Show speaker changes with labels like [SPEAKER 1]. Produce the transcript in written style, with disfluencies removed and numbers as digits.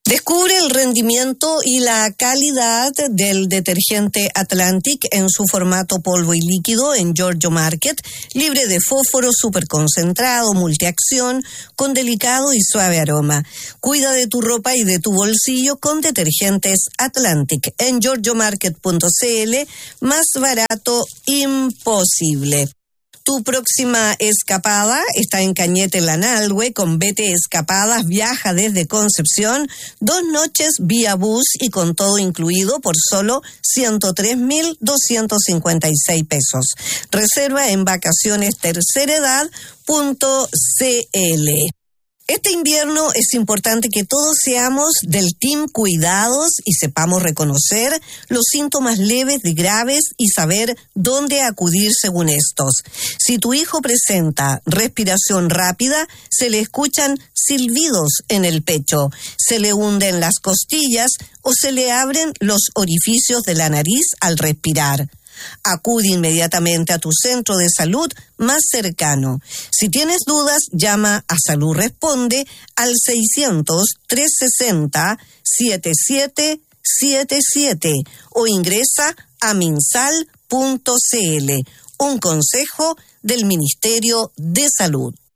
[SPEAKER 1] Descubre el rendimiento y la calidad del detergente Atlantic en su formato polvo y líquido en Giorgio Market, libre de fósforo, superconcentrado, multiacción, con delicado y suave aroma. Cuida de tu ropa y de tu bolsillo con detergentes Atlantic en giorgiomarket.cl, más barato imposible. Tu próxima escapada está en Cañete Lanalhue con Vete Escapadas. Viaja desde Concepción, 2 noches vía bus y con todo incluido por solo 103.256 pesos. Reserva en vacacionesterceredad.cl. Este invierno es importante que todos seamos del team cuidados y sepamos reconocer los síntomas leves de graves y saber dónde acudir según estos. Si tu hijo presenta respiración rápida, se le escuchan silbidos en el pecho, se le hunden las costillas o se le abren los orificios de la nariz al respirar. Acude inmediatamente a tu centro de salud más cercano. Si tienes dudas, llama a Salud Responde al 600-360-7777 o ingresa a minsal.cl. Un consejo del Ministerio de Salud.